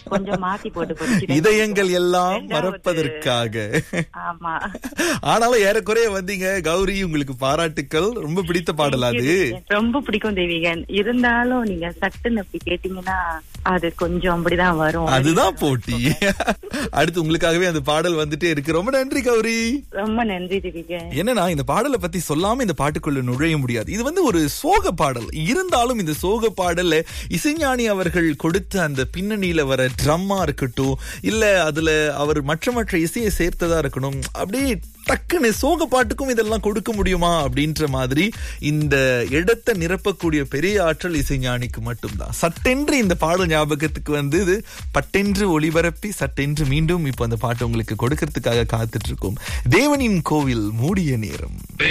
கொஞ்சம் மாத்தி போட்டு படிச்சுட்டேன். இதயங்கள் எல்லாம் ரெண்டாவது- மறப்பதற்காக. ஆமா. ஆனாலும் ஏறக்குறைய வந்தீங்க கௌரி, உங்களுக்கு பாராட்டுக்கள். ரொம்ப பிடித்த பாடல் அது. ரொம்ப பிடிக்கும் தேவிகன். இருந்தாலும் நீங்க சட்டுன்னு அப்படி கேட்டீங்கன்னா அது கொஞ்சம் அப்படிதான் வரும். அதுதான் போட்டி. அடுத்து உங்களுக்காகவே அந்த பாடல் வந்துட்டே இருக்கு. ரொம்ப நன்றி கௌரி. ரொம்ப நன்றி தேவிகன். என்னன்னா, இந்த பாடலை பத்தி சொல்லாம இந்த பாட்டுக்குள்ள நுழைய முடியாது. இது வந்து ஒரு சோக பாடல். இருந்தாலும் இந்த சோக பாடல்ல இசைஞானி அவர்கள் கொடுத்த அந்த பின்னணியில வர ட்ரம்மா இருக்கட்டும், இல்ல அதுல அவர் மற்ற இசையை சேர்த்ததா இருக்கணும், அப்படியே டக்குன்னு சோக பாட்டுக்கும் இதெல்லாம் கொடுக்க முடியுமா அப்படின்ற மாதிரி இந்த இடத்தை நிரப்பக்கூடிய பெரிய ஆற்றல் இசைஞானிக்கு மட்டும்தான். சட்டென்று இந்த பாடல் ஞாபகத்துக்கு வந்து இது பட்டென்று ஒளிபரப்பி சட்டென்று மீண்டும் இப்ப அந்த பாட்டு உங்களுக்கு கொடுக்கறதுக்காக காத்துட்டு இருக்கோம். தேவனின் கோவில் மூடிய நேரம்.